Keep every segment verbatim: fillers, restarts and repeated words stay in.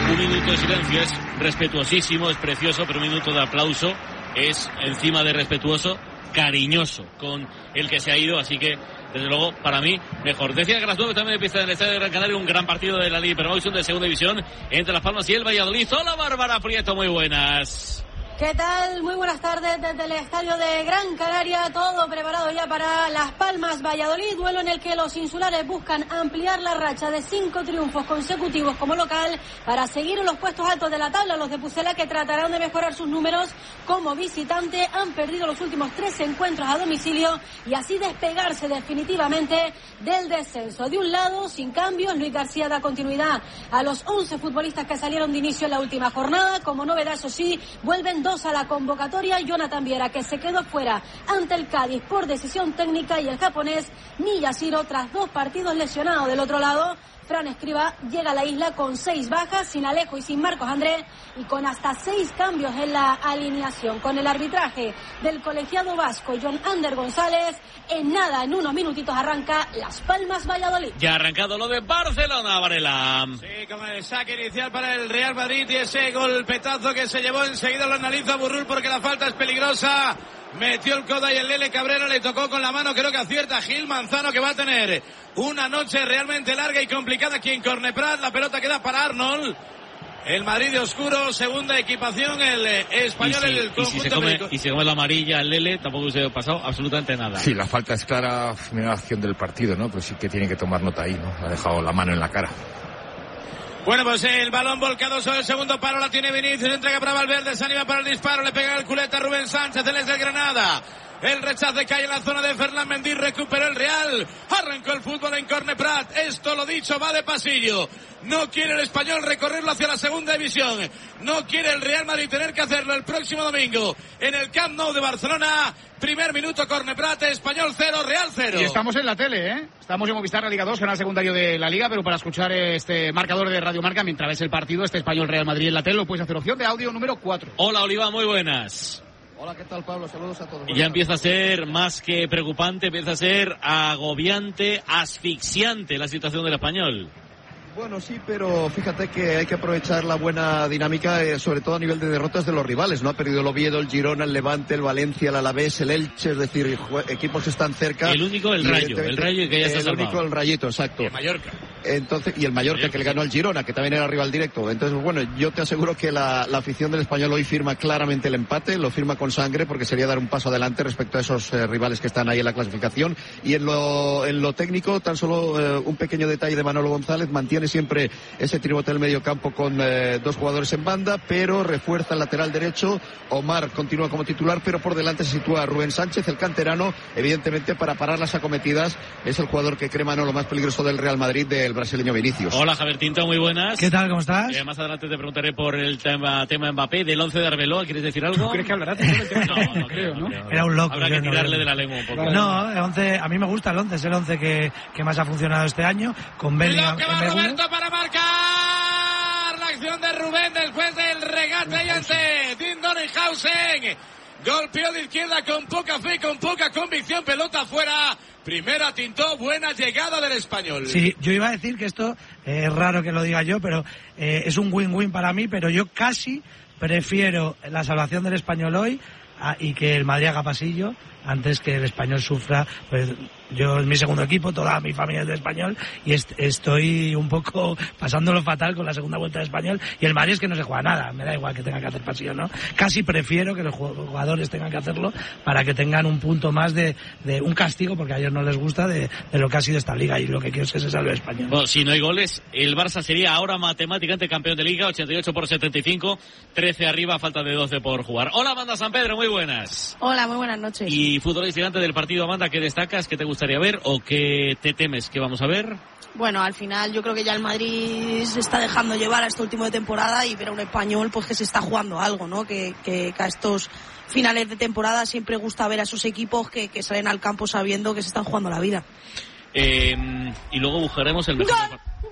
Un minuto de silencio es respetuosísimo, es precioso, pero un minuto de aplauso es, encima de respetuoso, cariñoso con el que se ha ido, así que desde luego para mí mejor. Decía que a las nueve también empieza en el estadio de Gran Canaria un gran partido de la Liga Promotion de segunda división entre Las Palmas y el Valladolid. Hola Bárbara Prieto, muy buenas. ¿Qué tal? Muy buenas tardes desde el estadio de Gran Canaria, todo preparado ya para Las Palmas Valladolid, duelo en el que los insulares buscan ampliar la racha de cinco triunfos consecutivos como local para seguir en los puestos altos de la tabla. Los de Pucela, que tratarán de mejorar sus números como visitante, han perdido los últimos tres encuentros a domicilio y así despegarse definitivamente del descenso. De un lado, sin cambios, Luis García da continuidad a los once futbolistas que salieron de inicio en la última jornada. Como novedad, eso sí, vuelven dos a la convocatoria: Jonathan Viera, que se quedó fuera ante el Cádiz por decisión técnica, y el japonés Miyashiro, tras dos partidos lesionado. Del otro lado, Fran Escribá llega a la isla con seis bajas, sin Alejo y sin Marcos André, y con hasta seis cambios en la alineación. Con el arbitraje del colegiado vasco John Ander González, en nada, en unos minutitos arranca Las Palmas Valladolid. Ya ha arrancado lo de Barcelona, Varela. Sí, con el saque inicial para el Real Madrid y ese golpetazo que se llevó enseguida lo analiza Burrul porque la falta es peligrosa. Metió el codo y el Lele Cabrera le tocó con la mano, creo que acierta Gil Manzano, que va a tener una noche realmente larga y complicada aquí en Corneprat. La pelota queda para Arnold. El Madrid de oscuro, segunda equipación, el eh, español, y si, el conjunto. Y si, se come, y si come la amarilla el Lele, tampoco se ha pasado absolutamente nada. Sí, la falta es clara, primera acción del partido, ¿no? Pero sí que tiene que tomar nota ahí, ¿no? Ha dejado la mano en la cara. Bueno, pues el balón volcado sobre el segundo palo, la tiene Vinicius, entrega para Valverde, se anima para el disparo, le pega el culete a Rubén Sánchez, él es del Granada. El rechace cae en la zona de Ferland Mendy, recuperó el Real, arrancó el fútbol en Corneprat. Esto, lo dicho, va de pasillo. No quiere el Español recorrerlo hacia la segunda división. No quiere el Real Madrid tener que hacerlo el próximo domingo en el Camp Nou de Barcelona. Primer minuto, Corneprat, Español cero, Real cero. Y estamos en la tele, ¿eh? Estamos en Movistar, la Liga dos, canal secundario de la Liga, pero para escuchar este marcador de Radio Marca mientras ves el partido, este Español Real Madrid en la tele, lo puedes hacer opción de audio número cuatro. Hola, Oliva, muy buenas. Hola, ¿qué tal, Pablo? Saludos a todos. Y ya empieza a ser más que preocupante, empieza a ser agobiante, asfixiante la situación del Español. Bueno, sí, pero fíjate que hay que aprovechar la buena dinámica, eh, sobre todo a nivel de derrotas de los rivales, ¿no? Ha perdido el Oviedo, el Girona, el Levante, el Valencia, el Alavés, el Elche, es decir, equipos que están cerca. El único, el Rayo, el Rayo y que ya está salvado. El único, el Rayito, exacto. Y el Mallorca. Entonces, y el Mallorca, Mallorca que le ganó al Girona, que también era rival directo. Entonces, bueno, yo te aseguro que la, la afición del Español hoy firma claramente el empate, lo firma con sangre, porque sería dar un paso adelante respecto a esos eh, rivales que están ahí en la clasificación. Y en lo, en lo técnico, tan solo eh, un pequeño detalle de Manolo González, mantiene siempre ese tribote del medio campo con eh, dos jugadores en banda, pero refuerza el lateral derecho. Omar continúa como titular, pero por delante se sitúa Rubén Sánchez, el canterano, evidentemente para parar las acometidas. Es el jugador que cree Manolo más peligroso del Real Madrid, del brasileño Vinicius. Hola, Javier Tinto, muy buenas. ¿Qué tal? ¿Cómo estás? Eh, más adelante te preguntaré por el tema, tema Mbappé, del once de Arbeloa. ¿Quieres decir algo? ¿Tú crees que hablará? No, no creo, ¿no? Era un loco. Habrá que no tirarle no, de la lengua un poco. No, el once, a mí me gusta el once, es el once que, que más ha funcionado este año, con Bellingham. Que va Roberto para marcar la acción de Rubén después del regate y ante Dean Donninghausen. Golpeó de izquierda con poca fe, con poca convicción, pelota afuera. Primera Tintó, buena llegada del Español. Sí, yo iba a decir que esto eh, es raro que lo diga yo, pero eh, es un win-win para mí, pero yo casi prefiero la salvación del Español hoy a, y que el Madrid haga pasillo antes que el Español sufra. Pues yo es mi segundo equipo, toda mi familia es de Español y est- estoy un poco pasándolo fatal con la segunda vuelta de Español, y el Madrid es que no se juega nada, me da igual que tenga que hacer pasillo, ¿no? Casi prefiero que los jugadores tengan que hacerlo para que tengan un punto más de, de un castigo, porque a ellos no les gusta, de, de lo que ha sido esta liga, y lo que quiero es que se salve Español. Bueno, si no hay goles, el Barça sería ahora matemáticamente campeón de liga, ochenta y ocho por setenta y cinco, trece arriba, falta de doce por jugar. Hola, Amanda San Pedro, muy buenas. Hola, muy buenas noches. Y futbolísticamente del partido, Amanda, ¿qué destacas? ¿Qué te gustaría ver o qué te temes que vamos a ver? Bueno, al final yo creo que ya el Madrid se está dejando llevar a este último de temporada, y ver a un español pues que se está jugando algo, ¿no? Que, que, que a estos finales de temporada siempre gusta ver a esos equipos que, que salen al campo sabiendo que se están jugando la vida. Eh, y luego buscaremos el mejor. ¡Gol! ¡Gol!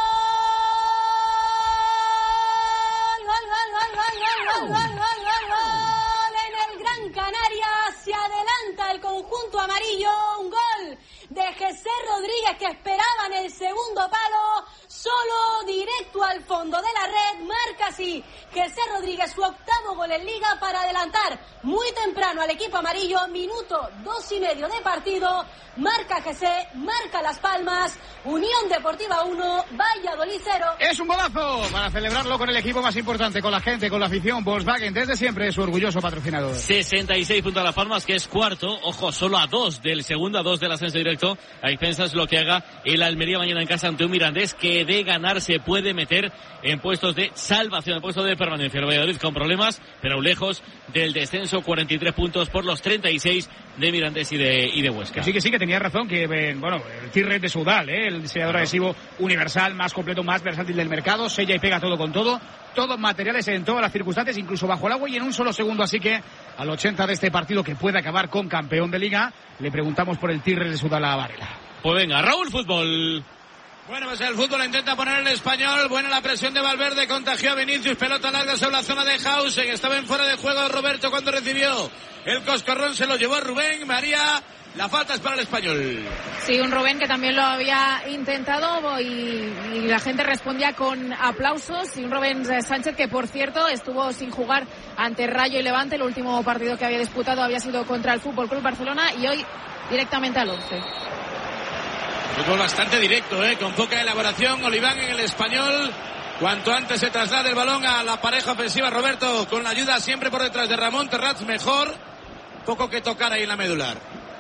¡Gol, gol, gol, gol, gol, gol, gol, gol, gol! En el Gran Canaria se adelanta el conjunto amarillo. Un gol de José Rodríguez que esperaba en el segundo palo. Solo directo directo al fondo de la red, marca así José Rodríguez su octavo gol en Liga para adelantar muy temprano al equipo amarillo, minuto dos y medio de partido, marca José, marca Las Palmas, Unión Deportiva uno, Valladolid cero. Es un golazo para celebrarlo con el equipo más importante, con la gente, con la afición. Volkswagen desde siempre es su orgulloso patrocinador. sesenta y seis puntos a Las Palmas, que es cuarto, ojo, solo a dos del segundo, a dos del ascenso directo. A expensas lo que haga el Almería mañana en casa ante un Mirandés que de ganar se puede meter en puestos de salvación, en puestos de permanencia. El Valladolid con problemas, pero lejos del descenso, cuarenta y tres puntos por los treinta y seis de Mirandés y de, y de Huesca. Que sí, que sí, que tenía razón, que bueno, el T-Red de Soudal, ¿eh? El diseñador adhesivo universal, más completo, más versátil del mercado, sella y pega todo con todo, todos materiales en todas las circunstancias, incluso bajo el agua y en un solo segundo, así que al ochenta de este partido que puede acabar con campeón de Liga, le preguntamos por el T-Red de Soudal a Varela. Pues venga, Raúl, fútbol. Bueno, pues el fútbol intenta poner el Español. Buena la presión de Valverde, contagió a Vinicius, pelota larga sobre la zona de Hausen, estaba en fuera de juego Roberto cuando recibió el coscorrón, se lo llevó a Rubén María. La falta es para el Español. Sí, un Rubén que también lo había intentado y, y la gente respondía con aplausos. Y un Rubén Sánchez que, por cierto, estuvo sin jugar ante Rayo y Levante. El último partido que había disputado había sido contra el F C Barcelona y hoy directamente al once. Fútbol bastante directo, ¿eh? Con poca elaboración. Oliván en el Español. Cuanto antes se traslade el balón a la pareja ofensiva, Roberto, con la ayuda siempre por detrás de Ramón Terrats, mejor. Poco que tocar ahí en la medular.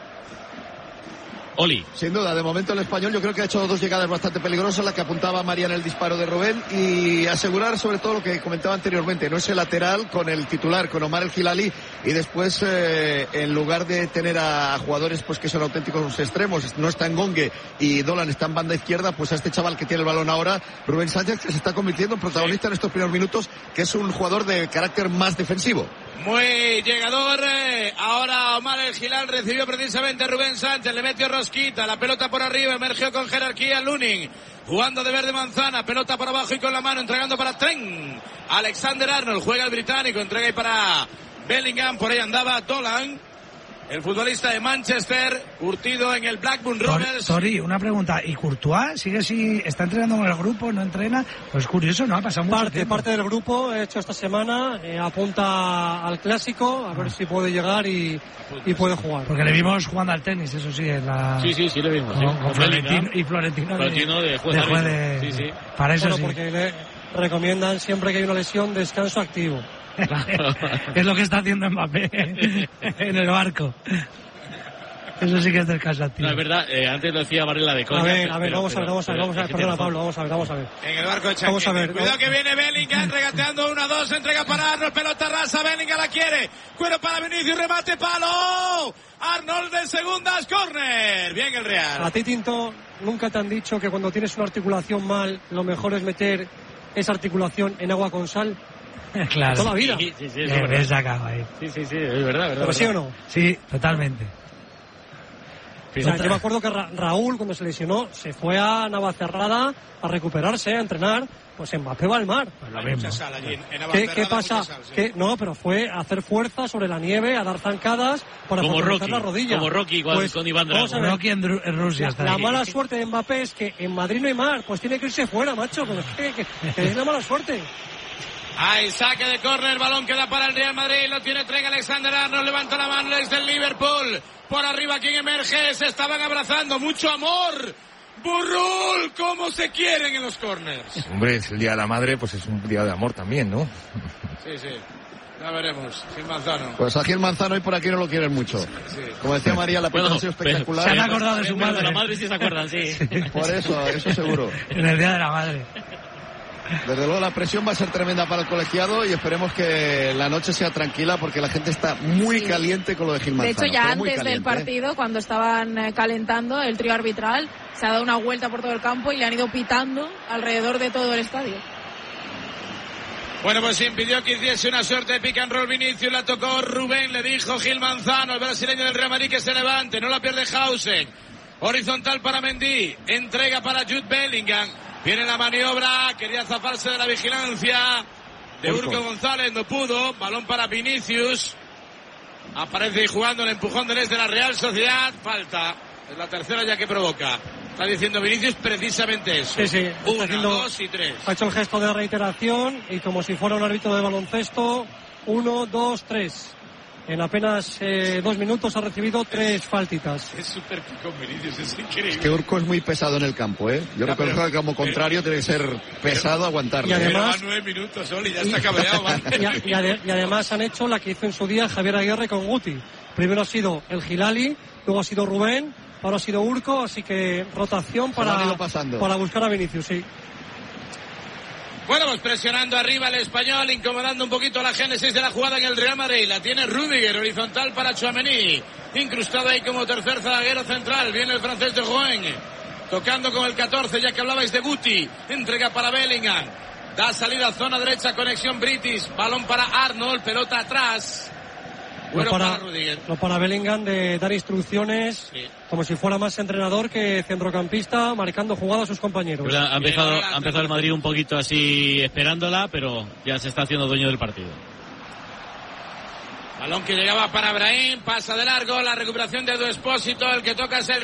Oli. Sin duda, de momento el Español yo creo que ha hecho dos llegadas bastante peligrosas, la que apuntaba María en el disparo de Rubén, y asegurar sobre todo lo que comentaba anteriormente, no ese lateral con el titular, con Omar El Hilali, y después eh, en lugar de tener a jugadores pues que son auténticos extremos, no está en Gongue y Dolan está en banda izquierda, pues a este chaval que tiene el balón ahora, Rubén Sánchez, que se está convirtiendo en protagonista en estos primeros minutos, que es un jugador de carácter más defensivo. Muy llegador, eh, ahora Omar El Hilal recibió precisamente a Rubén Sánchez, le metió rosquita, la pelota por arriba, emergió con jerarquía Lunin, jugando de verde manzana, pelota por abajo y con la mano, entregando para Tren, Alexander Arnold, juega el británico, entrega y para Bellingham, por ahí andaba Dolan, el futbolista de Manchester, curtido en el Blackburn Rovers. Sorry, una pregunta, ¿y Courtois sigue si está entrenando con el grupo, no entrena? Pues curioso, ¿no? Ha pasado mucho parte, tiempo. Parte del grupo, he hecho esta semana, eh, apunta al Clásico, a ver si puede llegar y, y puede jugar. Porque le vimos jugando al tenis, eso sí, en la... Sí, sí, sí le vimos. Con, sí. con Florentino, y Florentino, Florentino de, de juez de, juez de, de sí, sí. Para eso bueno, sí. Porque le recomiendan siempre que hay una lesión, descanso activo. Es lo que está haciendo Mbappé en el barco. Eso sí que es del caso activo. No, es verdad, eh, antes lo decía Varela de coña. A ver, pero, a ver, pero, vamos a ver, vamos a ver, vamos a ver, perdona Pablo, vamos a ver, vamos a ver. En el barco de Chanquete. Vamos a ver. Cuidado ¿no? que viene Bellingham regateando uno a dos, entrega para Arnold, pelota rasa, Bellingham la quiere. Cuero para Vinicius, remate, palo. Arnold de segundas, córner. Bien el Real. A ti, Tinto, nunca te han dicho que cuando tienes una articulación mal, lo mejor es meter esa articulación en agua con sal. Claro. Toda la vida. Sí, sí, sí, es Eh, verdad. ves acá, ahí. Sí, sí, sí, es verdad, verdad. ¿Pero sí o no? Sí, totalmente. O sea, yo me acuerdo que Ra- Raúl, cuando se lesionó, se fue a Navacerrada a recuperarse, a entrenar. Pues Mbappé va al mar. Pues lo Hay mismo. mucha sal allí en, en ¿Qué, Navacerrada, qué pasa? mucha sal, sí. ¿Qué? No, pero fue a hacer fuerza sobre la nieve, a dar zancadas para Como fortalecer Rocky, la rodilla. como Rocky con- Pues, con Iván vamos a Drago. ver, Rocky en, Dru- en Rusia está La ahí. mala suerte de Mbappé es que en Madrid no hay mar, pues tiene que irse fuera, macho. Pero es que, que- que es la mala suerte. Hay saque de córner, balón queda para el Real Madrid, lo tiene Trent Alexander-Arnold, levanta la mano desde el Liverpool, por arriba quien emerge, se estaban abrazando, mucho amor, Burrul, cómo se quieren en los córners. Hombre, es el Día de la Madre, pues es un día de amor también, ¿no? Sí, sí, ya veremos, Gil Manzano. Pues a Gil Manzano y por aquí no lo quieren mucho. Sí. Como decía María, la Bueno, pinta ha sido espectacular. se han acordado de su Bueno, madre. de la madre sí se acuerdan, sí. Por eso, eso seguro. En el Día de la Madre. Desde luego la presión va a ser tremenda para el colegiado y esperemos que la noche sea tranquila porque la gente está muy Sí. caliente con lo de Gil De Manzano. hecho, ya pero muy antes del caliente, ¿eh? partido, cuando estaban eh, calentando el trío arbitral, se ha dado una vuelta por todo el campo y le han ido pitando alrededor de todo el estadio. Bueno, pues impidió que hiciese una suerte de pick and roll Vinicius, la tocó Rubén, le dijo Gil Manzano, el brasileño del Real Madrid, que se levante, no la pierde Hausen. Horizontal para Mendy, entrega para Jude Bellingham, viene la maniobra, quería zafarse de la vigilancia de Urco. Urco González, no pudo, balón para Vinicius, aparece jugando el empujón del este de la Real Sociedad, falta, es la tercera ya que provoca. Está diciendo Vinicius precisamente eso. Sí, sí. Una, haciendo, dos y tres. Ha hecho el gesto de reiteración y como si fuera un árbitro de baloncesto, uno, dos, tres. En apenas eh, dos minutos ha recibido tres faltitas. Es súper picón Vinicius, es increíble. Es que Urco es muy pesado en el campo, ¿eh? Yo Ya, reconozco pero, que como contrario pero, tiene que ser pesado pero, aguantarlo. Y además, pero va nueve minutos, Oli, ya está cabreado. ¿Vale? y, y, ade, y además han hecho la que hizo en su día Javier Aguirre con Guti. Primero ha sido el Gilali, luego ha sido Rubén, ahora ha sido Urco, así que rotación para, para buscar a Vinicius, sí. Bueno, pues presionando arriba el español, incomodando un poquito la génesis de la jugada en el Real Madrid. La tiene Rüdiger, horizontal para Tchouaméni. Incrustado ahí como tercer zaguero central. Viene el francés de Rouen. Tocando con el catorce, ya que hablabais de Guti. Entrega para Bellingham. Da salida a zona derecha, conexión British. Balón para Arnold, pelota atrás. Bueno, lo para, para Rüdiger. Lo para Bellingham de dar instrucciones, sí, como si fuera más entrenador que centrocampista, marcando jugadas a sus compañeros. Pero ha empezado, ha empezado el Madrid un poquito así esperándola, pero ya se está haciendo dueño del partido. Balón que llegaba para Brahim, pasa de largo, la recuperación de Edu Espósito, el que toca es el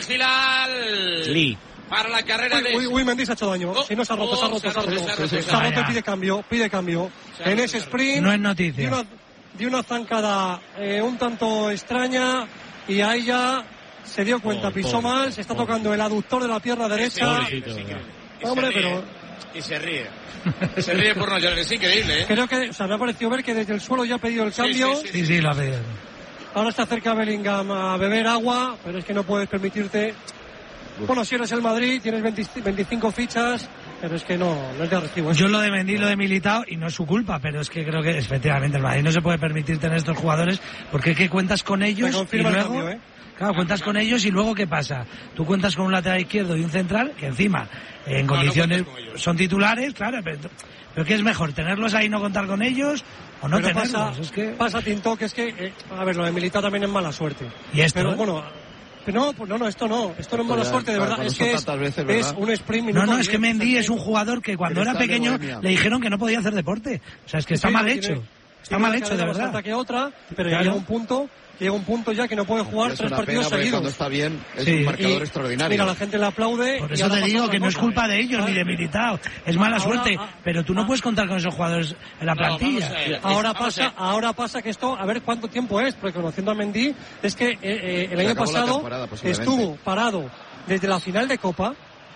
Gilal. Lee. Para la carrera uy, de... Uy, uy, Mendy se ha hecho daño. Oh, si no se ha roto, oh, se ha roto, se ha roto. Se ha roto, se ha roto, se ha roto y pide cambio, pide cambio. En ese sprint... No es noticia. De una, de una zancada eh, un tanto extraña y ahí ya se dio cuenta, oh, pisó pobre, mal, se está pobre. tocando el aductor de la pierna derecha. Sí, sí, sí, sí. Hombre, pero... Y se ríe. Se ríe por no llorar, es increíble, ¿eh? Creo que, o sea, me ha parecido ver que desde el suelo ya ha pedido el cambio. Sí, sí, sí, sí, sí lo ha pedido. Ahora está cerca Bellingham a beber agua, pero es que no puedes permitirte... Uf. Bueno, si eres el Madrid, tienes veinte, veinticinco fichas, pero es que no, no es de recibo. Yo lo de Mendy, lo de Militao, y no es su culpa, pero es que creo que efectivamente el Madrid no se puede permitir tener estos jugadores, porque es que cuentas con ellos y luego... Cambio, ¿eh? Claro, cuentas con ellos y luego ¿qué pasa? Tú cuentas con un lateral izquierdo y un central que encima en no, condiciones no son titulares, claro, pero, pero ¿qué es mejor? ¿Tenerlos ahí y no contar con ellos o no pero tenerlos? Pasa, es que... pasa Tinto, que es que, eh, a ver, lo de Militao también es mala suerte. ¿Y esto? Pero bueno... No, pues no, no, esto no, esto no es mala suerte, de verdad, es que es, veces, ¿verdad? es un sprint. No, no, es que Mendy es un jugador que cuando era pequeño le dijeron que no podía hacer deporte, o sea, es que está sí, mal hecho, tiene, está tiene mal hecho, de verdad. Que otra, pero claro. ya llega un punto, llega un punto ya que no puede jugar tres partidos seguidos. Cuando está bien es sí. un marcador y, extraordinario. Mira, la gente le aplaude. Por eso te digo que no es culpa de ellos ni de Militao, es mala suerte, pero tú no puedes contar con esos jugadores en la plantilla. Ahora pasa, ahora pasa que esto, a ver cuánto tiempo es, porque conociendo a Mendy, es que eh, eh, el año pasado estuvo parado desde la final de Copa,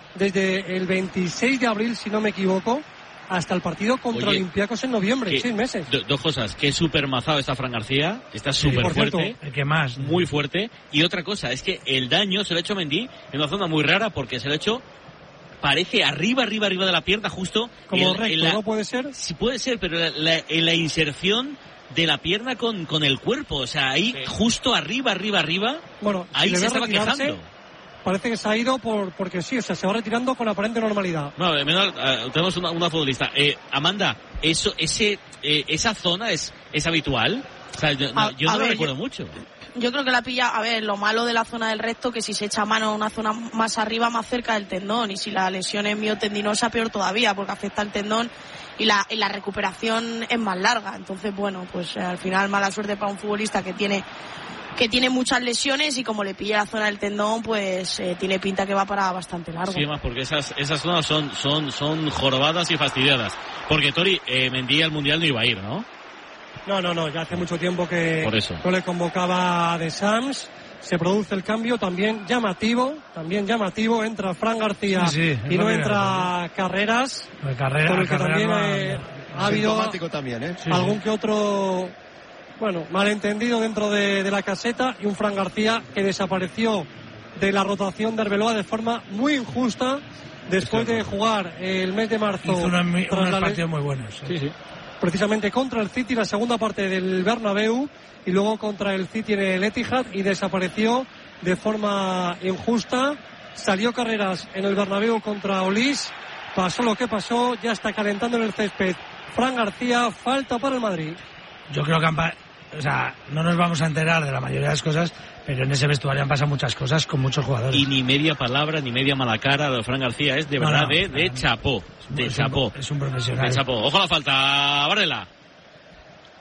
desde el veintiséis de abril, si no me equivoco, hasta el partido contra Oye, Olympiacos en noviembre, seis meses. Do, dos cosas, que súper mazado está Fran García, está súper sí, fuerte, el que más, muy fuerte, y otra cosa, es que el daño se lo ha hecho Mendy en una zona muy rara, porque se lo ha hecho, parece arriba, arriba, arriba de la pierna, justo. Como el, recto, la, ¿no puede ser? Sí puede ser, pero la, la, en la inserción de la pierna con, con el cuerpo, o sea, ahí sí. justo arriba, arriba, arriba, bueno, ahí si se estaba quejando. Parece que se ha ido por porque sí, o sea, se va retirando con aparente normalidad. No, de menor, uh, tenemos una, una futbolista. Eh, Amanda, eso, ese, eh, esa zona es, es habitual. O sea, yo, a, no, yo no ver, lo recuerdo yo, mucho. Yo creo que la pilla, a ver, lo malo de la zona del recto, que si se echa mano a una zona más arriba, más cerca del tendón, y si la lesión es miotendinosa, peor todavía, porque afecta al tendón y la, y la recuperación es más larga. Entonces, bueno, pues eh, al final mala suerte para un futbolista que tiene que tiene muchas lesiones y como le pilla la zona del tendón, pues eh, tiene pinta que va para bastante largo. Sí, más porque esas esas zonas son son son jorobadas y fastidiadas. Porque Tori, eh, Mendy al Mundial no iba a ir, ¿no? No, no, no, ya hace mucho tiempo que Por eso. no le convocaba de Sams. Se produce el cambio también llamativo, también llamativo, entra Fran García sí, sí, y no entra bien. Carreras. De carrera, por el que carrera también no, eh, ha habido también, ¿eh? sí, algún sí. que otro, bueno, malentendido dentro de, de la caseta, y un Fran García que desapareció de la rotación de Arbeloa de forma muy injusta después de jugar el mes de marzo. Hizo unos, unos partidos muy buenos. Sí, sí. Precisamente contra el City, la segunda parte del Bernabéu, y luego contra el City en el Etihad, y desapareció de forma injusta. Salió Carreras en el Bernabéu contra Olís, pasó lo que pasó, ya está calentando en el césped Fran García, falta para el Madrid. Yo creo que han pa- o sea, no nos vamos a enterar de la mayoría de las cosas, pero en ese vestuario han pasado muchas cosas con muchos jugadores. Y ni media palabra, ni media mala cara de Fran García, es de no, verdad no, de, de chapó, de es chapó. Un, es un profesional. De chapó. Ojo a la falta, Varela.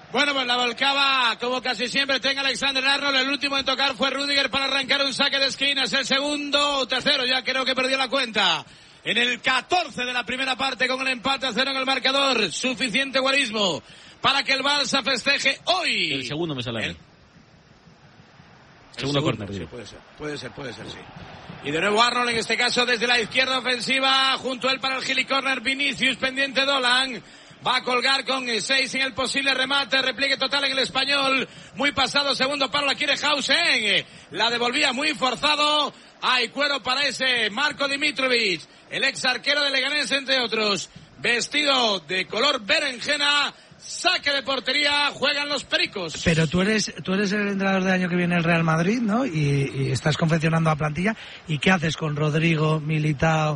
Bueno, pues la volcaba, como casi siempre, tenga Alexander Arnold. El último en tocar fue Rüdiger para arrancar un saque de esquinas. El segundo o tercero, ya creo que perdió la cuenta. En el catorce de la primera parte, con el empate a cero en el marcador. Suficiente guarismo para que el Barça festeje hoy. El segundo me sale. El, el segundo, segundo córner. Sí, puede ser, puede ser, puede ser, sí. Y de nuevo Arnold, en este caso desde la izquierda ofensiva, junto a él para el Gili Corner, Vinicius, pendiente Dolan. Va a colgar con seis en el posible remate, repliegue total en el Español. Muy pasado, segundo palo, la quiere Hausen. La devolvía muy forzado. Hay cuero para ese Marco Dimitrovic, el ex arquero de Leganés, entre otros. Vestido de color berenjena. Saque de portería, juegan los pericos. Pero tú eres tú eres el entrenador del año que viene el Real Madrid, ¿no? Y, y estás confeccionando a plantilla. ¿Y qué haces con Rodrigo, Militao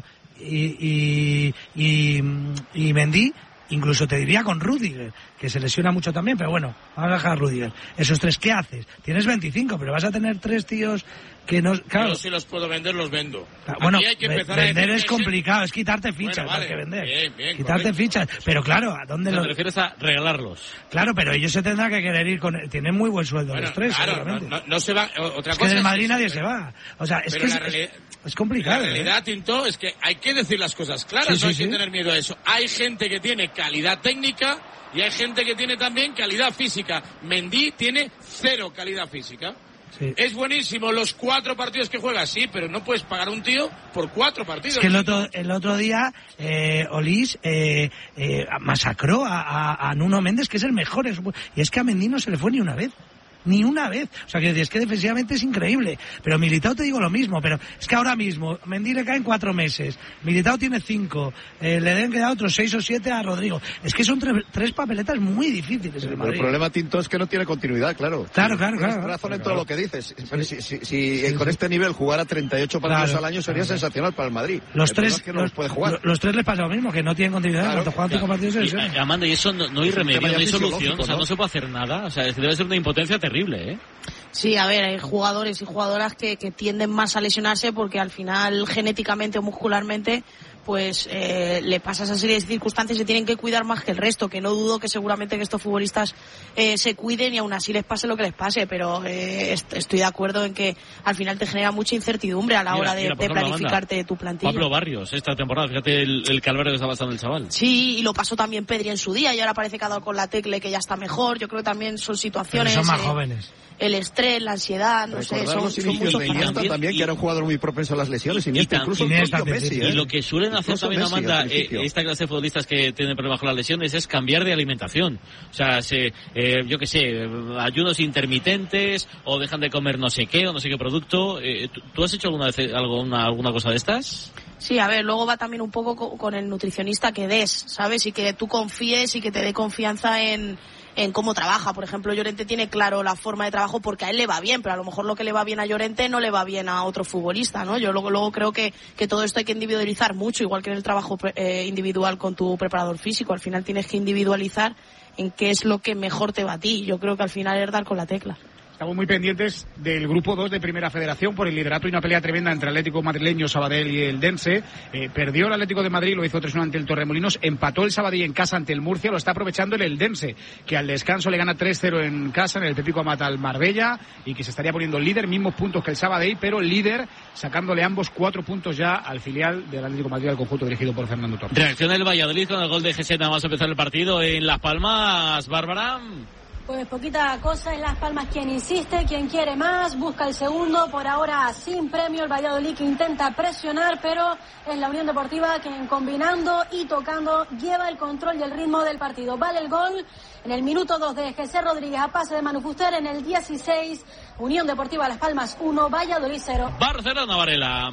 y, y, y, y Mendy? Incluso te diría con Rüdiger, que se lesiona mucho también, pero bueno, vamos a dejar a Rüdiger. Esos tres, ¿qué haces? Tienes veinticinco, pero vas a tener tres tíos que no... Claro. Yo si los puedo vender, los vendo. Bueno, hay que empezar vender a es complicado, es quitarte fichas, bueno, vale, más que vender. Bien, bien, quitarte correcto. fichas, pero claro, ¿a dónde ¿Te los...? refieres a regalarlos? Claro, pero ellos se tendrán que querer ir con... Tienen muy buen sueldo Bueno, los tres, claro, seguramente. no, no, no se va... Otra es cosa que del Madrid es, nadie pero, se va. O sea, es pero que es, la realidad, es complicado. La realidad, ¿eh? Tinto, es que hay que decir las cosas claras, Sí, sí, no hay sí. que tener miedo a eso. Hay gente que tiene calidad técnica y hay gente que tiene también calidad física. Mendy tiene cero calidad física. Sí. Es buenísimo los cuatro partidos que juega, sí, pero no puedes pagar a un tío por cuatro partidos. Es que el otro, el otro día eh, Olís eh, eh, masacró a, a, a Nuno Méndez, que es el mejor. Es, y es que a Mendy no se le fue ni una vez. Ni una vez. O sea, que es que defensivamente es increíble. Pero Militao te digo lo mismo. Pero es que ahora mismo, Mendy le caen cuatro meses. Militao tiene cinco. Eh, le deben quedar otros seis o siete a Rodrigo. Es que son tres, tres papeletas muy difíciles. El, el, Madrid. el problema, Tinto, es que no tiene continuidad, claro. Claro, claro, claro. Tienes razón claro, en todo claro. lo que dices. Sí. Si, si, si Sí, con sí. este nivel jugara treinta y ocho partidos Claro, al año sería claro. sensacional para el Madrid. Los El tres, problema es que no los, los puede jugar. los, los tres les pasa lo mismo, que no tienen continuidad. Claro, Cuando juegan cinco claro. partidos se Y, lesionan. Amanda, y eso no, no hay Es un remedio, tema no ya hay solución, fisiológico, o sea, ¿no? no se puede hacer nada, o sea, es que debe ser una impotencia terrible, ¿eh? Sí, a ver, hay jugadores y jugadoras que, que tienden más a lesionarse porque al final genéticamente o muscularmente pues eh, le pasa esa serie de circunstancias y se tienen que cuidar más que el resto, que no dudo que seguramente que estos futbolistas eh, se cuiden y aún así les pase lo que les pase, pero eh, est- estoy de acuerdo en que al final te genera mucha incertidumbre a la Mira, hora de, mira, por de ejemplo, planificarte Amanda, tu plantilla. Pablo Barrios, esta temporada, fíjate el, el calvario que está pasando el chaval. Sí, y lo pasó también Pedri en su día y ahora parece que ha dado con la tecla y que ya está mejor. Yo creo que también son Pero situaciones... son más eh, jóvenes. el estrés, la ansiedad, no sé, Recordar son, los son inicios muchos de factores. Iniesta también, y- que era un jugador muy propenso a las lesiones. y- Iniesta, y incluso Iniesta, el propio sí, sí, Messi. sí. ¿eh? Y lo que suelen hacer Incluso también, Messi, Amanda, al principio. eh, esta clase de futbolistas que tienen problemas con las lesiones es cambiar de alimentación. O sea, se, eh, yo qué sé, ayunos intermitentes o dejan de comer no sé qué o no sé qué producto. Eh, ¿tú, tú has hecho alguna vez algo, una, alguna cosa de estas? Sí, a ver, luego va también un poco co- con el nutricionista que des, ¿sabes? Y que tú confíes y que te dé confianza en, en cómo trabaja. Por ejemplo, Llorente tiene claro la forma de trabajo porque a él le va bien, pero a lo mejor lo que le va bien a Llorente no le va bien a otro futbolista, ¿no? Yo luego, luego creo que, que todo esto hay que individualizar mucho, igual que en el trabajo eh, individual con tu preparador físico. Al final tienes que individualizar en qué es lo que mejor te va a ti. Yo creo que al final es dar con la tecla. Estamos muy pendientes del grupo dos de Primera Federación por el liderato y una pelea tremenda entre Atlético Madrileño, Sabadell y el Dense. Eh, perdió el Atlético de Madrid, lo hizo tres uno ante el Torremolinos, empató el Sabadell en casa ante el Murcia, lo está aprovechando el Eldense, que al descanso le gana tres cero en casa en el Pepico Amat al Marbella y que se estaría poniendo líder, mismos puntos que el Sabadell, pero líder sacándole ambos cuatro puntos ya al filial del Atlético de Madrid, al conjunto dirigido por Fernando Torres. Reacción del Valladolid con el gol de Gesed, nada más empezar el partido en Las Palmas, Bárbara. Pues poquita cosa, en Las Palmas quien insiste, quien quiere más, busca el segundo, por ahora sin premio el Valladolid que intenta presionar, pero es la Unión Deportiva quien combinando y tocando lleva el control y el ritmo del partido. Vale el gol en el minuto dos de Jesé Rodríguez a pase de Manu Fuster, en el dieciséis, Unión Deportiva Las Palmas uno, Valladolid cero. Barcelona, Varela.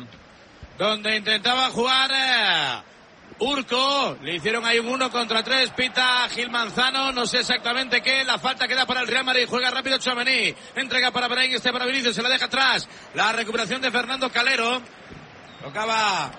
Donde intentaba jugar eh, Urco, le hicieron ahí un uno contra tres, pita Gil Manzano, no sé exactamente qué, la falta queda para el Real Madrid, juega rápido Tchouaméni, entrega para Brahim, este para Vinicius, se la deja atrás, la recuperación de Fernando Calero, tocaba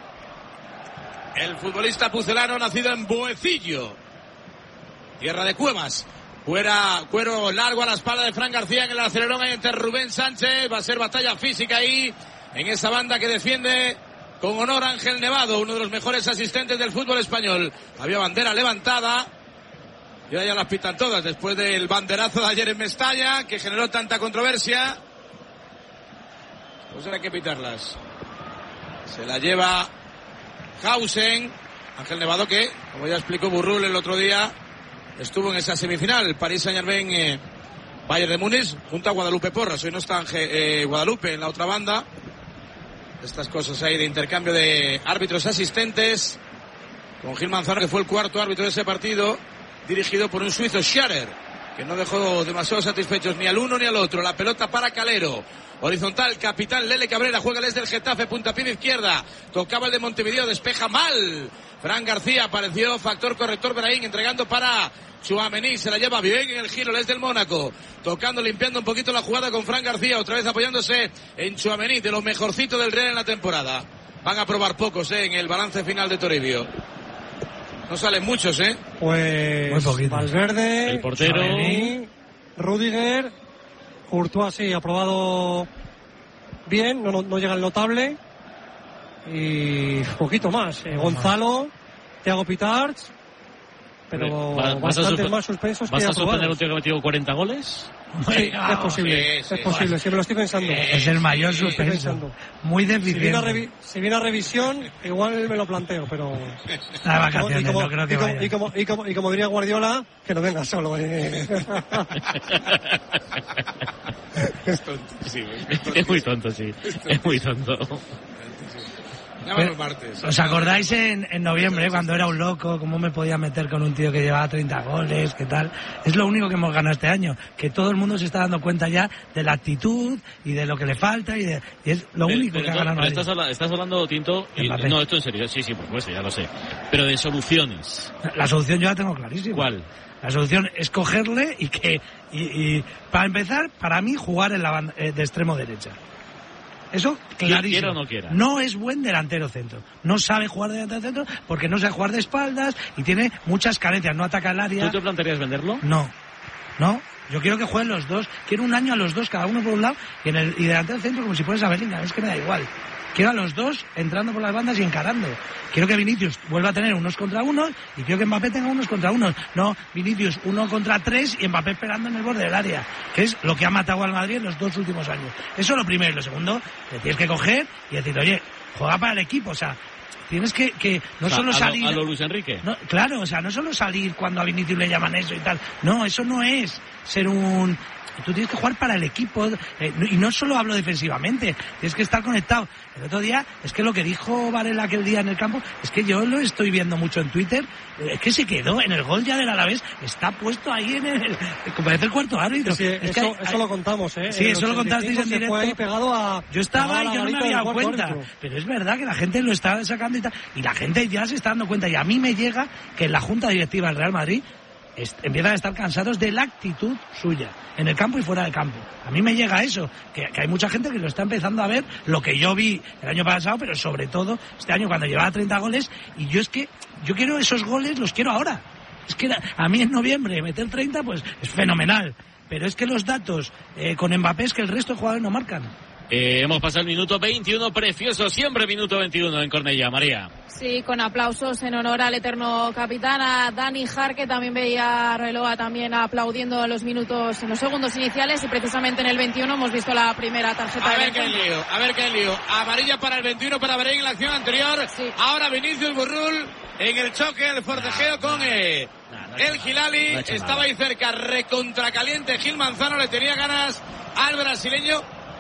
el futbolista pucelano nacido en Boecillo, tierra de Cuevas. Fuera, cuero largo a la espalda de Fran García en el acelerón ahí entre Rubén Sánchez, va a ser batalla física ahí, en esa banda que defiende con honor Ángel Nevado, uno de los mejores asistentes del fútbol español. Había bandera levantada Y ahora ya las pitan todas, después del banderazo de ayer en Mestalla, que generó tanta controversia. Pues ahora hay que pitarlas. Se la lleva Hausen, Ángel Nevado, que, como ya explicó Burrul el otro día, estuvo en esa semifinal, París Saint-Germain, eh, Bayern de Múnich, junto a Guadalupe Porras. Hoy no está eh, Guadalupe en la otra banda. Estas cosas ahí de intercambio de árbitros asistentes, con Gil Manzano, que fue el cuarto árbitro de ese partido, dirigido por un suizo, Scharer, que no dejó demasiado satisfechos ni al uno ni al otro. La pelota para Calero. Horizontal, capitán Lele Cabrera, juega desde el Getafe, puntapié de izquierda. Tocaba el de Montevideo, despeja mal. Fran García apareció, factor corrector Brahim, entregando para Tchouaméni. Se la lleva bien en el giro, desde el Mónaco. Tocando, limpiando un poquito la jugada con Fran García, otra vez apoyándose en Tchouaméni, de lo mejorcito del Real en la temporada. Van a probar pocos, eh, en el balance final de Toribio. No salen muchos, ¿eh? Pues Valverde, el portero, Tchouaméni, Rüdiger, Courtois sí, aprobado bien, no, no, no llega el notable. Y poquito más. Eh, Gonzalo, Thiago Pitarch, pero ¿Vas, bastantes vas más suspensos que ¿Vas a suspender aprobados. un tío que ha metido cuarenta goles? Sí, es posible, sí, sí, es posible, sí, me lo estoy pensando. Es el mayor Sí, estoy suspenso. pensando. Muy Si viene, a deficiente. revi- si viene a revisión, igual me lo planteo, pero... Está de vacaciones, y como, no creo que y como, vaya. y como, y como, y como diría Guardiola, que no venga solo. Eh. Es tontísimo. Es muy tonto, sí. Es muy tonto. Ya van los martes. ¿Os acordáis en, en noviembre, cuando era un loco, cómo me podía meter con un tío que llevaba treinta goles, qué tal? Es lo único que hemos ganado este año, que todo el mundo se está dando cuenta ya de la actitud y de lo que le falta, y, de, y es lo Pero- único pero que ha no- ganado pero nadie. estás, habla- estás hablando, Tinto, y, Mbappé. no, esto en serio, sí, sí, por supuesto, ya lo sé. Pero de soluciones. La solución yo la tengo clarísima. ¿Cuál? La solución es cogerle y que, y, y para empezar, para mí, jugar en la banda, eh, de extremo derecha. Eso, clarísimo. Quiera o no quiera. No es buen delantero centro. No sabe jugar de delantero centro porque no sabe jugar de espaldas y tiene muchas carencias. No ataca el área. ¿Tú te plantearías venderlo? No. No. Yo quiero que jueguen los dos. Quiero un año a los dos, cada uno por un lado, y, en el, y delantero centro como si fueras a Bellingham. Es que me da igual. Quiero a los dos entrando por las bandas y encarando. Quiero que Vinicius vuelva a tener unos contra unos y quiero que Mbappé tenga unos contra unos. No, Vinicius uno contra tres y Mbappé esperando en el borde del área, que es lo que ha matado al Madrid en los dos últimos años. Eso es lo primero. Y lo segundo, te tienes que coger y decir, oye, juega para el equipo. O sea, tienes que, que no O sea, solo a lo- salir... a lo Luis Enrique. No, claro, o sea, no solo salir cuando a Vinicius le llaman eso y tal. No, eso no es ser un... Tú tienes que jugar para el equipo, eh, no- y no solo hablo defensivamente, tienes que estar conectado. El otro día, es que lo que dijo Varela aquel día en el campo, es que yo lo estoy viendo mucho en Twitter, eh, es que se quedó en el gol ya del Alavés, está puesto ahí en el... como parece el cuarto árbitro. Sí, Es que eso, hay- eso lo contamos, ¿eh? Sí, En el eso lo contasteis en ochenta y cinco se fue ahí directo. pegado a, Yo estaba pegado a y la yo no me varita había del dado cuarto cuenta. árbitro. Pero es verdad que la gente lo está sacando y tal. Y la gente ya se está dando cuenta. Y a mí me llega que en la Junta Directiva del Real Madrid est- empiezan a estar cansados de la actitud suya, en el campo y fuera del campo. A mí me llega eso, que, que hay mucha gente que lo está empezando a ver, lo que yo vi el año pasado, pero sobre todo este año cuando llevaba treinta goles. Y yo es que, yo quiero esos goles, los quiero ahora. Es que la- a mí en noviembre meter treinta, pues es fenomenal. Pero es que los datos eh, con Mbappé es que el resto de jugadores no marcan. Eh, hemos pasado el minuto veintiuno, precioso, siempre minuto veintiuno en Cornellá, María. Sí, con aplausos en honor al eterno capitán, a Dani Jarque. También veía a Arbeloa también aplaudiendo en los minutos, en los segundos iniciales, y precisamente en el veintiuno hemos visto la primera tarjeta A de ver qué lío, a ver qué lío. Amarilla para el veintiuno para Bahrein en la acción anterior. Sí. Ahora Vinicius Burrul en el choque, el forcejeo con eh, el Hilali. no ha hecho Estaba nada. ahí cerca, recontracaliente. Gil Manzano le tenía ganas al brasileño,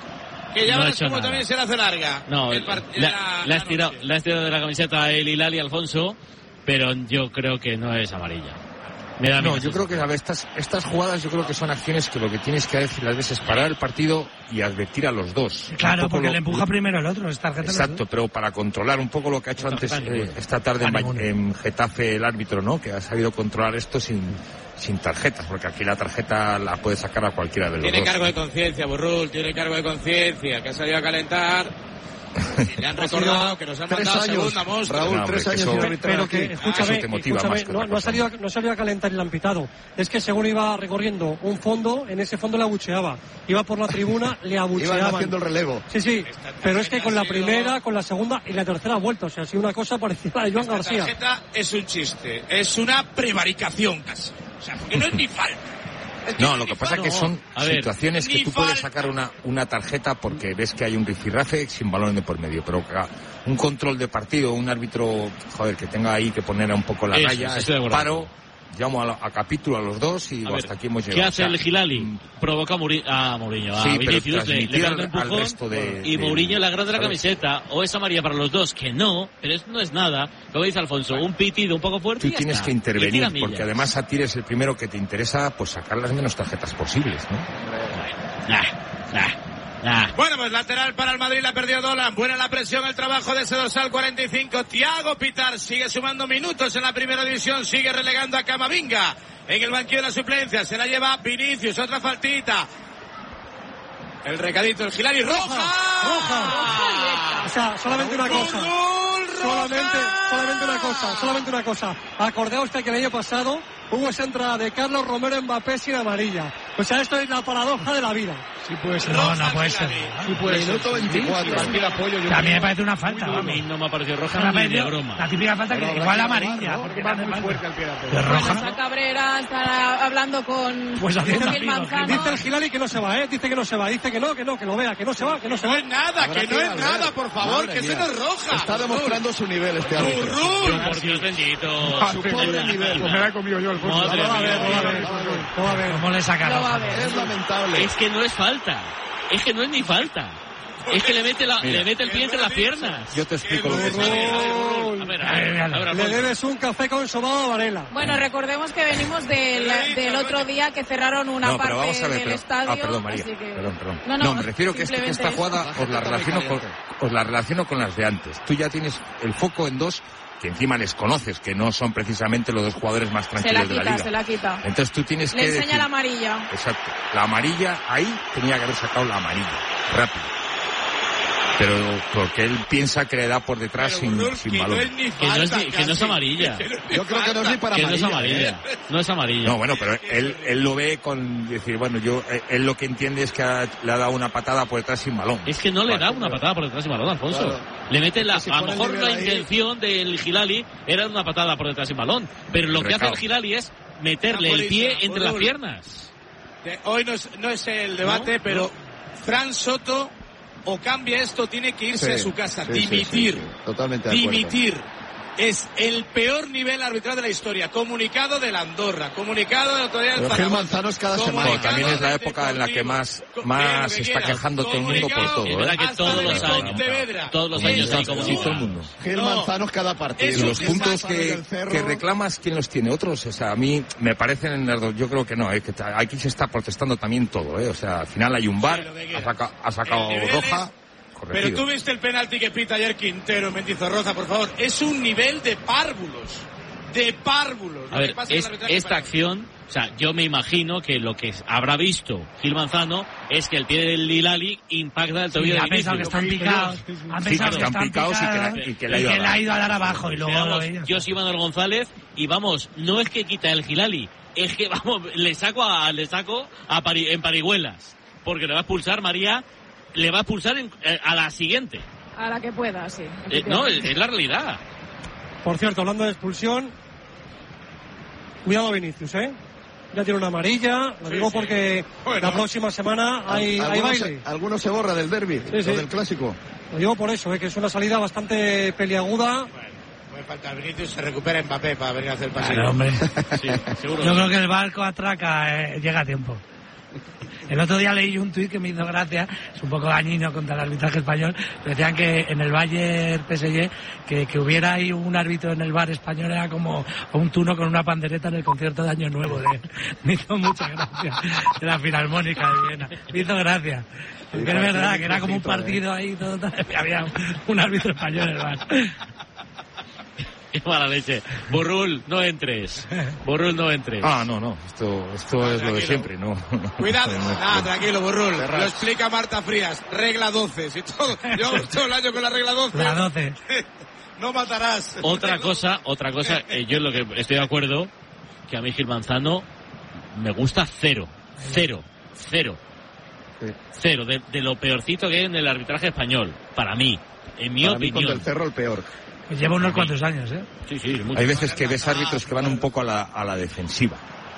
que ya No ha verás hecho cómo nada. también se le hace larga. No, el part- la, la- la has la tirado, noche. la has tirado de la camiseta el Hilali, Alfonso, pero yo creo que no es amarilla. Me da No, miedo. yo creo que a ver, estas, estas jugadas yo creo que son acciones que lo que tienes que hacer las veces es parar el partido y advertir a los dos. Claro, Un poco porque lo- le empuja primero el otro, es tarjeta. de los Exacto, dos. pero para controlar un poco lo que ha hecho antes tarjeta eh, ninguna. esta tarde Ah, en, Ba- ninguna. en Getafe el árbitro, ¿no? Que ha sabido controlar esto sin, sin tarjetas, porque aquí la tarjeta la puede sacar a cualquiera de los Tiene dos. cargo de conciencia, Burrul, tiene cargo de conciencia, que ha salido a calentar. Le han recordado que nos han Tres mandado años, segunda, monstruo. Raúl, No, tres hombre, años que sin eso- arbitrar Pero aquí. que, escúchame, eso te motiva escúchame, más que no, otra no ha cosa. salido, a- no ha salido a calentar y le han pitado. Es que según iba recorriendo un fondo, en ese fondo le abucheaba. Iba por la tribuna, le Iban abucheaban. haciendo el relevo. Sí, sí, Esta pero es que tarjeta con la ha sido- primera, con la segunda y la tercera vuelta. O sea, ha sido una cosa parecida a la de Joan Esta García. tarjeta es un chiste, es una prevaricación casi. O sea, porque no es ni falta. Es que No, es lo ni que pasa es falta. que son a ver, situaciones que ni tú puedes falta. sacar una, una tarjeta porque ves que hay un rifirrafe sin balón de por medio, pero que un control de partido, un árbitro, joder, que tenga ahí que poner un poco la Eso, raya, sí, estoy de acuerdo. paro, llamo a, la- a capítulo a los dos y A digo, ver, hasta aquí hemos ¿qué llegado. hace O sea, el Gilali? Provoca a, Muri- a Mourinho, a Sí, pero Vinicius, le, le transmitir pega un al- al empujón resto de- y de- Mourinho le agranda la ¿sabes? camiseta, o es amarilla para los dos, que no, pero eso no es nada. Luego dice Alfonso, un pitido un poco fuerte Tú y ya tienes está. que Y intervenir, tira millas. porque además a ti eres el primero que te interesa pues sacar las menos tarjetas posibles, ¿no? Nah, nah, nah. Bueno, pues lateral para el Madrid, la perdió Dolan. Buena la presión, el trabajo de ese dorsal cuarenta y cinco. Thiago Pitar sigue sumando minutos en la primera división, sigue relegando a Camavinga en el banquillo de la suplencia. Se la lleva Vinicius, otra faltita. El recadito, el Gilali, roja. Roja. O sea, solamente una cosa. Fútbol, roja. Solamente, solamente una cosa, solamente una cosa. Acordaos que el año pasado hubo esa entrada de Carlos Romero Mbappé sin amarilla. O sea, esto es la paradoja de la vida. Sí puede ser. No, no puede ser. Sí puede ser. Minuto veinticuatro. Sí, sí, sí, apoyo, yo A mí creo. me parece una falta, A vamos. mí no me ha parecido roja Me ha ni de parecido broma. la típica falta que igual amarilla, ¿no? porque Va no hace muy falta. fuerte al pie de la pelota. Pero Bueno, roja. está Cabrera, está hablando con, Pues con haciendo Gil amigos, Manzano. Dice el Gilali que no se va, ¿eh? Dice que no se va, dice que no, que no, que lo vea, que no se va, que no se No va. es nada, Habrá que que no ir es al nada, ver. por favor, Madre que eso mía. no es roja. Está demostrando su nivel este árbitro. Burrul. Por Dios bendito. Ah, Su pobre nivel. Pues me la he comido yo, Alfonso. Madre No va a ver, mía. no va a ver. No va a ver. ¿Cómo le saca Lo va a roja? ver. Es lamentable. Es que no es falta. Es que no es ni falta. Es que le mete, la, Mira. le mete el pie entre las piernas. Yo te explico lo que es. A ver, a ver, a ver, Le Alfonso. debes un café con sobado a Varela. Bueno, recordemos que venimos del, del otro día que cerraron una No, pero parte vamos a ver, del pero- estadio. ah, perdón, María, así que- perdón, perdón. No, No, no, me refiero que, este, que esta simplemente jugada os la, relaciono con, os la relaciono con las de antes. Tú ya tienes el foco en dos que encima les conoces, que no son precisamente los dos jugadores más Se la tranquilos de la quita, liga. se la quita. Entonces tú tienes Le que enseña decir- la amarilla. Exacto. La amarilla, ahí tenía que haber sacado la amarilla. Rápido. Pero porque él piensa que le da por detrás sin, Burrul, sin que no balón. es ni Que no es, falta, ni- que no es casi. amarilla. Que no es ni Yo creo que no es ni para Que no es amarilla. amarilla. No es amarilla. No, bueno, pero él, él lo ve con decir, bueno, yo, eh, él lo que entiende es que ha- le ha dado una patada por detrás sin balón. Es que no le Vale. da una patada por detrás sin balón, Alfonso. Claro. Le mete la, Es que si a lo pone el mejor nivel la ahí- intención del Gilali era una patada por detrás sin balón. Pero lo que hace Recao. el Gilali es meterle Está el pie buenísima, entre las Burrul. piernas. De- Hoy no es, no es el debate, No, pero Fran Soto o cambia esto, tiene que irse Sí, a su casa, sí, sí, dimitir. sí, sí. Totalmente de acuerdo. Dimitir. Es el peor nivel arbitral de la historia. Comunicado de la Andorra, comunicado de la autoridad del Pero Gil Zaragoza. Manzano es cada semana. Bueno, también es la del época en la que Deportivo. más, Co- más bien, lo que se está quieras. quejando todo el mundo por Comunicado todo, Es verdad ¿eh? que hasta todos de los años, Pontevedra. todos los Sí, años sí, hay sí, como Sí, todo el mundo. Gil No. Manzano es cada partido. Eso Y los sí, puntos sí, Del que, Cerro. que reclamas, ¿quién los tiene? ¿Otros? O sea, a mí me parecen en las dos. Yo creo que no, ¿eh? Que ta- aquí se está protestando también todo, ¿eh? O sea, al final hay un bar, Sí, lo que ha, quieras. saca- ha sacado El nivel roja, es- Pero corregido. tú viste el penalti que pita ayer Quintero en Mendizorroza, por favor. Es un nivel de párvulos. De párvulos. A Lo ver, que pasa en es, el arbitraje esta español. acción, o sea, yo me imagino que lo que habrá visto Gil Manzano es que el pie del Lilali impacta el Sí, tobillo ha de pensado que Vinicius. están picados. Han Sí, pensado que que están están picados y que la- picados y que le ha ido a dar. ha ido a dar abajo y luego Pero lo vamos, veía. yo soy Manuel González y vamos, no es que quita el Gilali, es que vamos, le saco a, le saco a Pari- en parihuelas, porque le va a expulsar María, le va a expulsar en- eh, a la siguiente. A la que pueda, sí. Eh, no, es, es la realidad. Por cierto, hablando de expulsión, cuidado Vinicius, ¿eh? Ya tiene una amarilla, lo Sí, digo sí. porque Bueno. la próxima semana hay, hay Algunos, baile. se, algunos se borra del derbi, Sí, sí. o del clásico. Lo digo por eso, ¿eh? Que es una salida bastante peliaguda. Bueno, puede faltar Vinicius, se recupera Mbappé para venir a hacer paseo. Claro, hombre. Sí, seguro. Yo creo que el barco atraca, eh, llega a tiempo. El otro día leí un tuit que me hizo gracia, es un poco dañino contra el arbitraje español, decían que en el Bayern P S G que, que hubiera ahí un árbitro en el bar español era como un tuno con una pandereta en el concierto de Año Nuevo. De, me hizo mucha gracia, de la Filarmónica de Viena. Me hizo gracia. Porque es verdad que era como un partido ahí, todo, todo, y había un árbitro español en el bar. Qué mala leche. Burrul, no entres. Burrul, no entres. Ah, no, no, esto, esto es lo de tranquilo. siempre, no. Cuidado. no, no, Nada, no. tranquilo, Burrul. Ferraz. Lo explica Marta Frías. Regla doce. Si todo, llevamos todo el año con la regla doce. La doce. No matarás. Otra cosa, otra cosa, eh, yo en lo que estoy de acuerdo, que a mí Gil Manzano me gusta cero. Cero. Cero. Sí. Cero. De, de lo peorcito que hay en el arbitraje español. Para mí. En mi Para mí, opinión. con del Cerro el peor. Pues lleva unos cuantos años, ¿eh? Sí, sí, mucho. Hay veces que ves árbitros que van un poco a la, a la defensiva.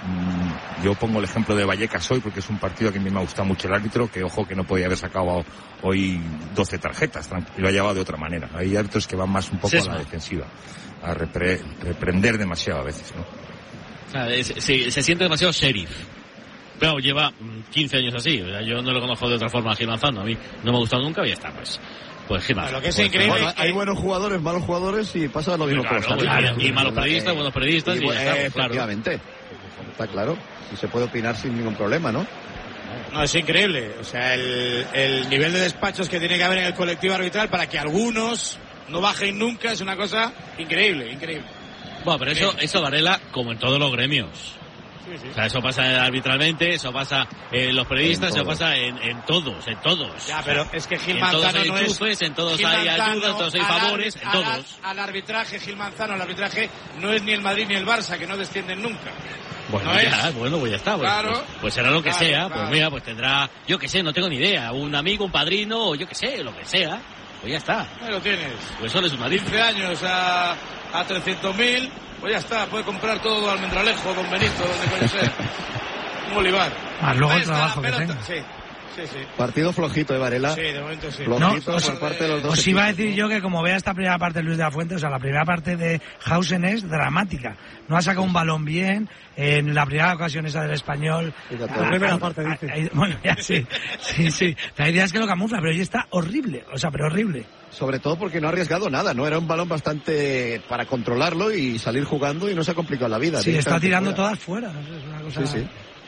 Yo pongo el ejemplo de Vallecas hoy porque es un partido que a mí me ha gustado mucho el árbitro, que ojo que no podía haber sacado hoy doce tarjetas y lo ha llevado de otra manera. Hay árbitros que van más un poco Sesma. a la defensiva, a repre, reprender demasiado a veces, ¿no? O sea, es, sí, se siente demasiado sheriff. Pero lleva quince años así, o sea, yo no lo conozco de otra forma a Gil Manzano, a mí no me ha gustado nunca y ya está, pues. Pues Gil Manzano. Lo que es pues, increíble bueno, hay buenos jugadores, malos jugadores y pasa lo mismo claro, con los claro, y, y malos periodistas, buenos periodistas y, y ya está, pues, claro. Efectivamente, está claro, y se puede opinar sin ningún problema, ¿no? No, es increíble, o sea, el, el nivel de despachos que tiene que haber en el colectivo arbitral para que algunos no bajen nunca es una cosa increíble, increíble. Bueno, pero eso, eso Varela, como en todos los gremios. Sí, sí. O sea, eso pasa arbitralmente, eso pasa en los periodistas, en eso pasa en, en todos, en todos. Ya, pero es que Gil en Manzano todos hay no enchufes, es... en todos Gil hay Manzano, ayudas, en todos hay favores, en todos. Al, al arbitraje, Gil Manzano, al arbitraje no es ni el Madrid ni el Barça, que no descienden nunca. Bueno, no ya, es. bueno, pues ya está. Claro. Pues, pues será lo que claro, sea, claro. Pues mira, pues tendrá, yo que sé, no tengo ni idea, un amigo, un padrino, o yo que sé, lo que sea. Pues ya está. Ahí lo tienes. Pues solo es un Madrid. quince años a, a trescientos mil, pues ya está, puede comprar todo Almendralejo, Don Benito, donde coño sea. Un olivar. Más luego Ahí el está trabajo la que pelota. tenga. Sí, sí, sí. Partido flojito, ¿eh, Varela? Sí, de momento sí. Flojito no, os, por parte de los dos. Os iba a decir yo que como vea esta primera parte de Luis de la Fuente, o sea, la primera parte de Hausen es dramática. No ha sacado un balón bien, en la primera ocasión esa del Español. Fíjate, la primera parte, dice. Hay, bueno, ya sí, sí, sí. La idea es que lo camufla, pero hoy está horrible, o sea, pero horrible. Sobre todo porque no ha arriesgado nada, ¿no? Era un balón bastante para controlarlo y salir jugando y no se ha complicado la vida. Sí, está tirando fuera. todas fuera, no sé, es una cosa... Sí, sí.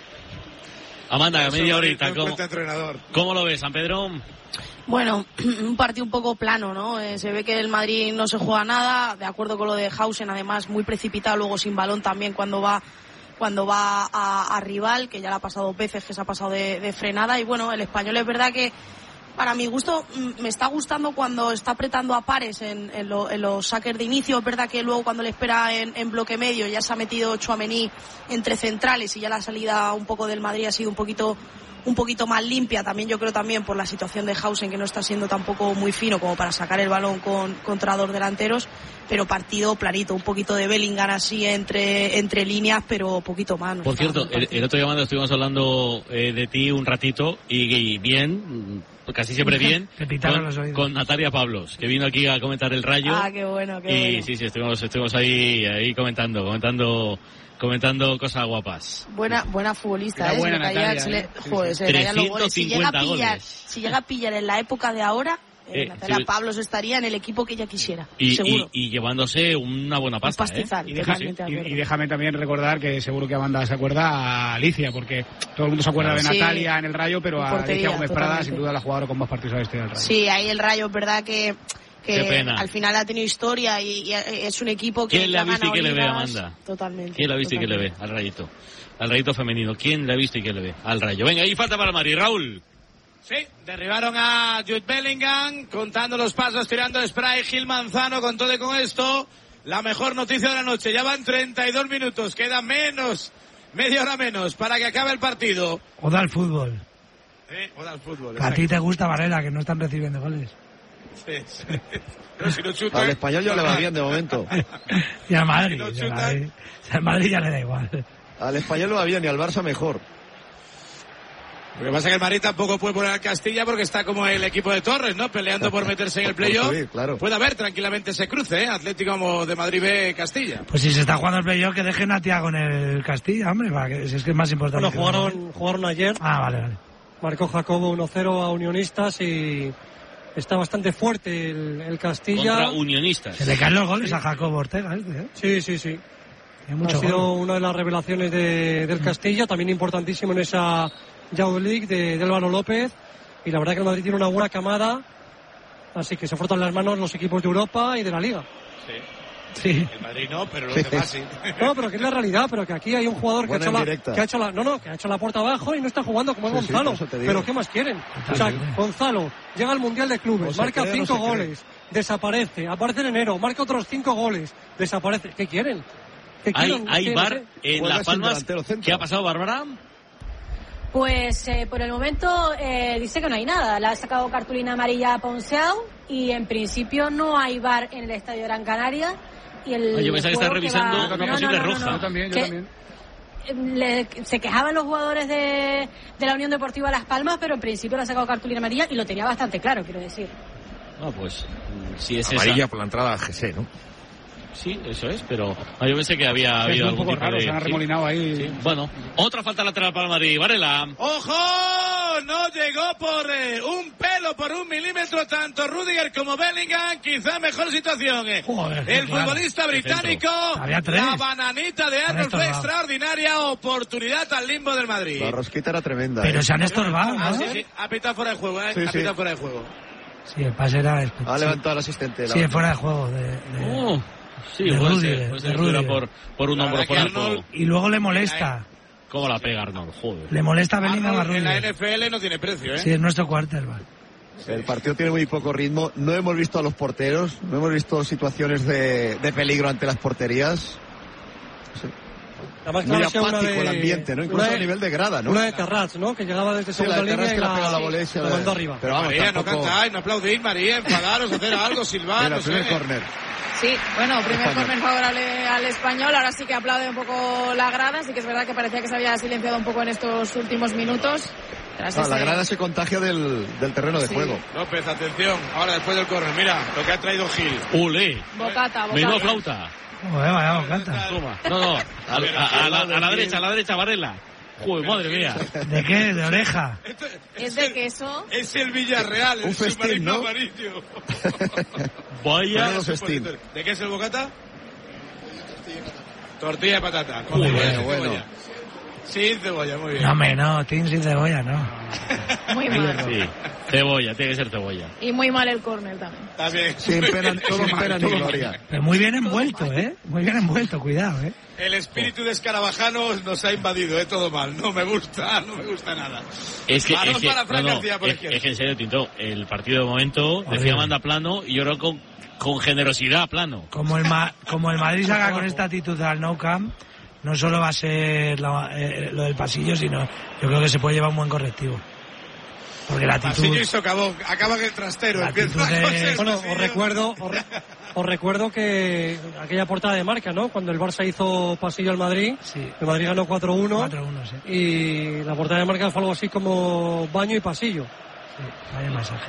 Amanda, media horita, ¿cómo, entrenador. ¿cómo lo ves, San Pedro? Bueno, un partido un poco plano, ¿no? Eh, se ve que el Madrid no se juega nada, de acuerdo con lo de Hausen, además muy precipitado, luego sin balón también cuando va cuando va a, a rival, que ya le ha pasado veces que se ha pasado de, de frenada, y bueno, el Español es verdad que para mi gusto me está gustando cuando está apretando a pares en, en, lo, en los saques de inicio. Es verdad que luego cuando le espera en, en bloque medio ya se ha metido Tchouaméni entre centrales y ya la salida un poco del Madrid ha sido un poquito un poquito más limpia. También yo creo también por la situación de Hausen, que no está siendo tampoco muy fino como para sacar el balón con, contra dos delanteros, pero partido planito, un poquito de Bellingham así entre entre líneas, pero poquito más. No por cierto, el, el otro día cuando estuvimos hablando eh, de ti un ratito y, y bien, casi siempre bien, con, con Natalia Pablos, que vino aquí a comentar el Rayo. Ah, qué bueno, qué y bueno. sí, sí, estuvimos, estuvimos ahí, ahí comentando, comentando comentando cosas guapas. Buena buena futbolista, Era ¿eh? buena se le caía, Natalia, se le, ¿eh? joder, se le caían los goles. Si llega a pillar, goles. si llega a pillar en la época de ahora, eh, Eh, Natalia sí. Pablos estaría en el equipo que ella quisiera, Y, seguro. y, y llevándose una buena pasta, Un pastizal, ¿eh? Y, deja- totalmente de y- acuerdo. y déjame también recordar que seguro que Amanda se acuerda a Alicia, porque todo el mundo se acuerda de Sí. Natalia en el Rayo, pero En a portería, Alicia Gómez Prada, totalmente. sin duda la jugadora con más partidos a la historia del Rayo. Sí, ahí el Rayo es verdad que, Qué que pena. al final ha tenido historia y, y es un equipo que ¿Quién le que ha visto y ganado quién le ve, ligas. Amanda? Totalmente. ¿Quién le ha visto y quién le ve al Rayito? Al Rayito femenino. ¿Quién le ha visto y quién le ve? Al Rayo. Venga, ahí falta para Mari. Raúl. Sí, derribaron a Jude Bellingham, contando los pasos, tirando spray, Gil Manzano con todo y con esto. La mejor noticia de la noche, ya van treinta y dos minutos, queda menos, media hora menos para que acabe el partido. Oda al fútbol. Eh, o al fútbol, A ti te gusta Varela, que no están recibiendo goles. Sí, sí. Pero si no chutan... Al Español ya le va bien de momento. Y al Madrid. Si no y al chutan- Madrid, al Madrid ya le da igual. Al Español le va bien y al Barça mejor. Lo que pasa es que el Madrid tampoco puede poner al Castilla porque está como el equipo de Torres, ¿no? Peleando por meterse en el Por playoff. subir, claro. Puede haber tranquilamente ese cruce, ¿eh? Atlético como de Madrid B Castilla. Pues si se está jugando el playoff, que dejen a Tiago en el Castilla, hombre, para que, si es que es más importante. Bueno, que el Madrid. jugaron, jugaron ayer. Ah, vale, vale. Marcó Jacobo uno cero a Unionistas y está bastante fuerte el, el Castilla. Contra Unionistas. Se le caen los goles a Jacobo Ortega, este, ¿eh? Sí, sí, sí. Tiene mucho Ha sido gol. una de las revelaciones de, del Castilla, también importantísimo en esa Youth League de, de Álvaro López. Y la verdad que el Madrid tiene una buena camada, así que se frotan las manos los equipos de Europa y de la Liga. Sí. Sí. El Madrid no, pero los Sí. demás sí. No, pero que es la realidad, pero que aquí hay un jugador que ha, Buena hecho la, indirecta. que ha hecho la, no, no, que ha hecho la puerta abajo y no está jugando como es Sí, sí, Gonzalo. por eso te digo. Pero ¿qué más quieren? O sea, Gonzalo llega al Mundial de O Clubes, se marca cree o no cinco se cree. goles, desaparece, aparece en enero, marca otros cinco goles, desaparece. ¿Qué quieren? ¿Qué Hay, quieren? hay ¿Qué- bar no sé? en Juega Las sin Palmas. delantero centro. ¿Qué ha pasado, Bárbara? Pues eh, por el momento eh, dice que no hay nada. Le ha sacado cartulina amarilla a Ponceau y en principio no hay V A R en el Estadio Gran Canaria. Y el Ah, yo pensaba que juego estás revisando va- una no, no, posible no, no, roja. no. Yo también, yo Que- también. le, se quejaban los jugadores de, de la Unión Deportiva Las Palmas, pero en principio le ha sacado cartulina amarilla y lo tenía bastante claro, quiero decir. No, pues si es amarilla esa... por la entrada al G C, ¿no? Sí, eso es, pero yo pensé que había sí, habido un poco algún tipo raro, de... se han arremolinado sí, ahí. Sí. Bueno, otra falta lateral para el Madrid, Varela. ¡Ojo! No llegó por eh, un pelo, por un milímetro, tanto Rudiger como Bellingham. Quizá mejor situación. Eh. Joder, el claro. futbolista británico, la bananita de Arnold fue extraordinaria oportunidad al limbo del Madrid. La rosquita era tremenda. Pero eh. se han estorbado, ¿no? Ah, sí, sí. Ha pitado fuera de juego, ¿eh? Sí, ha sí. pitado fuera de juego. Sí, el pase era... Ha levantado al asistente. Sí, fuera de juego. De, de... Oh. Sí, de puede Rudiger, ser, puede ser de que fuera Rudiger. por, por un hombro, por algo. Y luego le molesta. ¿Cómo la pega Arnold? Joder. Le molesta a Bellingham a Arnold en la Rudiger. N F L no tiene precio, ¿eh? Sí, es nuestro quarterback. El partido tiene muy poco ritmo. No hemos visto a los porteros. No hemos visto situaciones de, de peligro ante las porterías. Sí. Muy apático de, el ambiente, ¿no? Incluso de, a nivel de grada, ¿no? Una de Terrats, ¿no? Que llegaba desde sí, segunda la de línea que y la la, pega la volea la mandó arriba. Pero vamos, María, tampoco... no cantáis, no aplaudís, María, enfadaros, hacer algo, silbar, Mira, no sé. primer córner. Sí, bueno, primer Español. córner favorable al Español, ahora sí que aplaude un poco la grada, sí que es verdad que parecía que se había silenciado un poco en estos últimos minutos. Tras Ah, ese- la grada se contagia del, del terreno de Sí. juego. López, atención, ahora después del córner, mira, lo que ha traído Gil. ¡Ule! Bocata, Menuda bocata. flauta. Joder, vaya bocata. Toma. No, no, a, a- a la, a la derecha, a la derecha, Varela. Joder, madre mía. ¿De qué? ¿De oreja? Es de queso. Es el Villarreal, Un el festín, submarino ¿no? amarillo. Vaya. Menudo festín. ¿De qué es el bocata? Tortilla de patata. Con Joder, cebolla, bueno. cebolla. Sin cebolla, muy bien. No, hombre, no. Tin sin cebolla, no. Muy mal. Sí, cebolla, tiene que ser cebolla. Y muy mal el córner también. Está bien. Sin pena, todo Sin pena ni todo gloria. Pero muy bien envuelto, ¿eh? Muy bien envuelto, cuidado, ¿eh? El espíritu de escarabajano nos ha invadido, ¿eh? Todo mal. No me gusta, no me gusta nada. Es que, Balón es que, para Fran no, no, García por es, izquierda. es que en serio, Tinto, el partido de momento Joder. decía manda plano y yo creo con, con generosidad plano. Como el, Ma- como el Madrid salga con esta actitud al Nou Camp, no solo va a ser la- eh, lo del pasillo, sino yo creo que se puede llevar un buen correctivo. Porque la actitud... Pasillo y socavón. Acaba en el trastero. La Empieza actitud de- a coser Bueno, pasillo. os recuerdo, os, re- os recuerdo que aquella portada de marca, ¿no? Cuando el Barça hizo pasillo al Madrid, Sí. el Madrid ganó cuatro uno cuatro uno, sí. y la portada de marca fue algo así como baño y pasillo. Sí, vaya mensaje.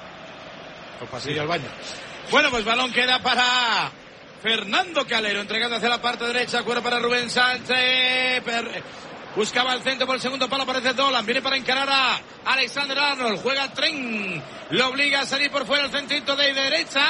Pues pasillo al baño. Bueno, pues balón queda para Fernando Calero, entregando hacia la parte derecha, cuero para Rubén Sánchez. Per- Buscaba el centro por el segundo palo, aparece Dolan, viene para encarar a Alexander Arnold, juega el tren, lo obliga a salir por fuera el centrito de derecha.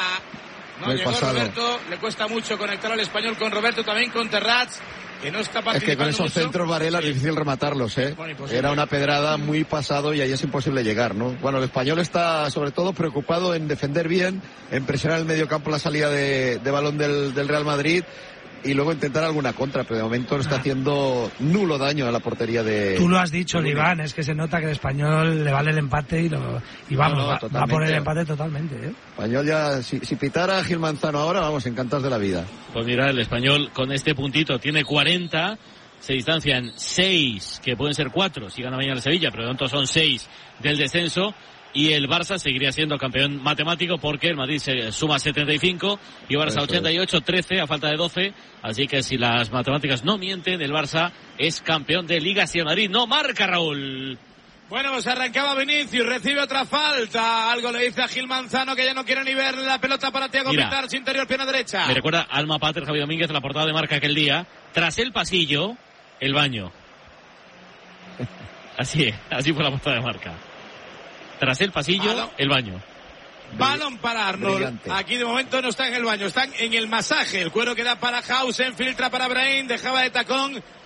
No Muy llegó pasado. Roberto, le cuesta mucho conectar al español con Roberto, también con Terrats, que no está Es participando que con esos mucho. centros, Varela, es difícil rematarlos, ¿eh? Bueno, imposible. Era una pedrada muy pasado y ahí es imposible llegar, ¿no? Bueno, el español está sobre todo preocupado en defender bien, en presionar el medio campo la salida de, de balón del, del Real Madrid y luego intentar alguna contra, pero de momento está haciendo nulo daño a la portería de... Tú lo has dicho, de Iván, es que se nota que el español le vale el empate y, lo, y vamos, No, no, va, va totalmente. por el empate totalmente, ¿eh? Español ya, si, si pitara a Gil Manzano ahora, vamos, encantados de la vida. Pues mira, el español con este puntito tiene cuarenta, se distancian seis, que pueden ser cuatro si gana mañana el Sevilla, pero de tanto son seis del descenso. Y el Barça seguiría siendo campeón matemático porque el Madrid se suma setenta y cinco y Barça Eso ochenta y ocho, trece a falta de doce. Así que si las matemáticas no mienten, el Barça es campeón de Liga. Si el Madrid no marca, Raúl. Bueno, pues arrancaba Vinicius, recibe otra falta. Algo le dice a Gil Manzano que ya no quiere ni ver la pelota para Thiago Mira. Pintar, su interior, pierna derecha. Me recuerda Alma Pater, Javi Domínguez, la portada de marca aquel día. Tras el pasillo, el baño. Así es, así fue la portada de marca. Tras el pasillo, Balón. el baño. Balón para Arnold. Brillante. Aquí de momento no están en el baño, están en el masaje. El cuero que da para Hausen, filtra para Brain, dejaba de tacón